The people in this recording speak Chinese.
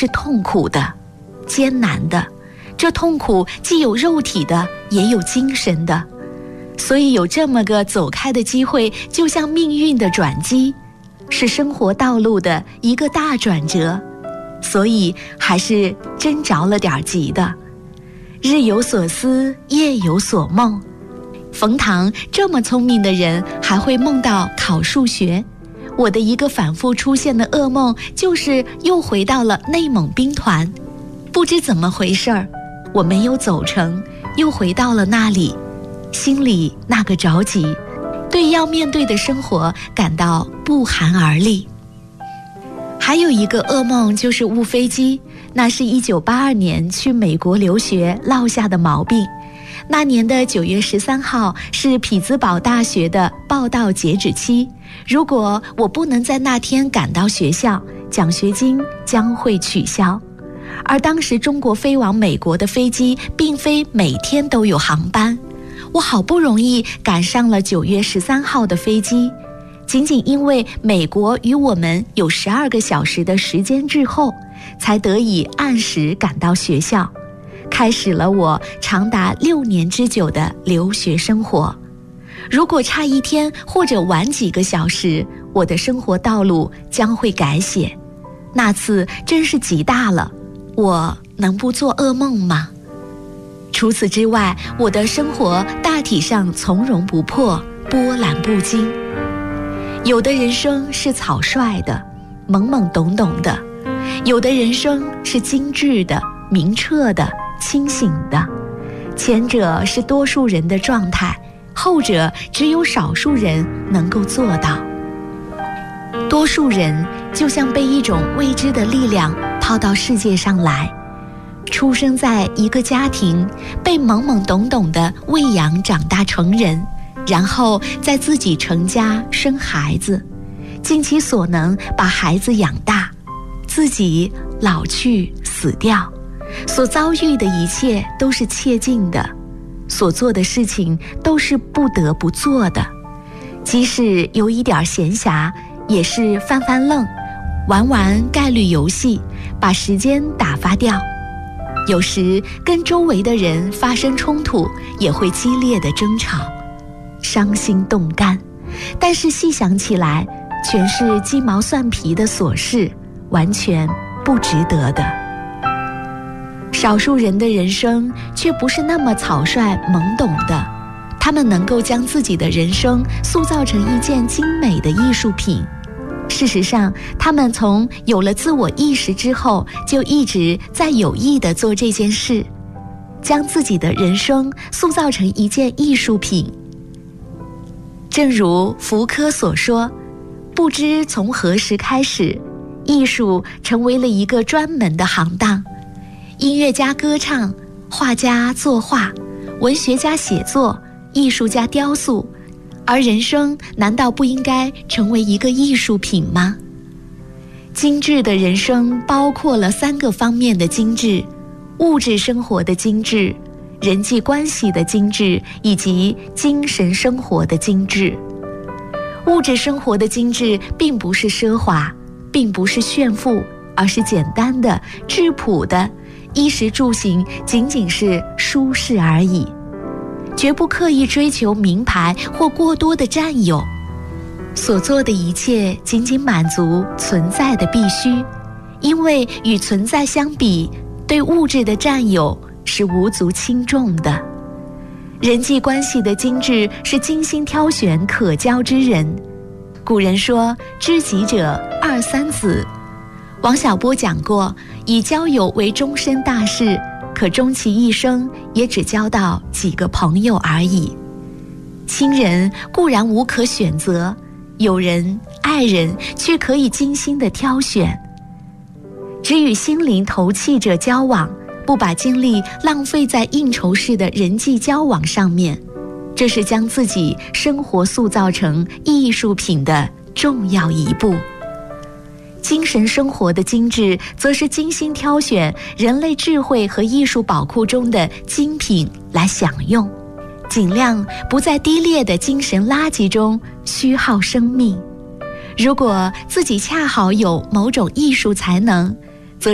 是痛苦的、艰难的，这痛苦既有肉体的，也有精神的。所以有这么个走开的机会，就像命运的转机，是生活道路的一个大转折，所以还是真着了点急的。日有所思，夜有所梦。冯唐这么聪明的人，还会梦到考数学。我的一个反复出现的噩梦，就是又回到了内蒙兵团。不知怎么回事儿，我没有走成，又回到了那里，心里那个着急，对要面对的生活感到不寒而栗。还有一个噩梦就是误飞机，那是1982年去美国留学落下的毛病。那年的9月13号是匹兹堡大学的报到截止期，如果我不能在那天赶到学校，奖学金将会取消。而当时中国飞往美国的飞机并非每天都有航班，我好不容易赶上了9月13号的飞机，仅仅因为美国与我们有12个小时的时间滞后，才得以按时赶到学校，开始了我长达6年之久的留学生活。如果差1天或者晚几个小时，我的生活道路将会改写。那次真是极大了，我能不做噩梦吗？除此之外，我的生活大体上从容不迫，波澜不惊。有的人生是草率的，懵懵懂懂的；有的人生是精致的，明澈的，清醒的。前者是多数人的状态，后者只有少数人能够做到。多数人就像被一种未知的力量抛到世界上来，出生在一个家庭，被懵懵懂懂地喂养长大成人，然后再自己成家生孩子，尽其所能把孩子养大，自己老去死掉。所遭遇的一切都是切近的，所做的事情都是不得不做的，即使有一点闲暇，也是翻翻愣，玩玩概率游戏，把时间打发掉。有时跟周围的人发生冲突，也会激烈的争吵，伤心动肝，但是细想起来，全是鸡毛蒜皮的琐事，完全不值得的。少数人的人生却不是那么草率懵懂的，他们能够将自己的人生塑造成一件精美的艺术品。事实上，他们从有了自我意识之后，就一直在有意地做这件事，将自己的人生塑造成一件艺术品。正如福柯所说，不知从何时开始，艺术成为了一个专门的行当。音乐家歌唱，画家作画，文学家写作，艺术家雕塑，而人生难道不应该成为一个艺术品吗？精致的人生包括了3个方面的精致：物质生活的精致、人际关系的精致，以及精神生活的精致。物质生活的精致并不是奢华，并不是炫富，而是简单的、质朴的，衣食住行仅仅是舒适而已，绝不刻意追求名牌或过多的占有。所做的一切仅仅满足存在的必须，因为与存在相比，对物质的占有是无足轻重的。人际关系的精致是精心挑选可交之人。古人说，知己者2、3子。王小波讲过，以交友为终身大事，可终其一生也只交到几个朋友而已。亲人固然无可选择，友人、爱人却可以精心的挑选。只与心灵投契者交往，不把精力浪费在应酬式的人际交往上面，这是将自己生活塑造成艺术品的重要一步。精神生活的精致，则是精心挑选人类智慧和艺术宝库中的精品来享用，尽量不在低劣的精神垃圾中虚耗生命。如果自己恰好有某种艺术才能，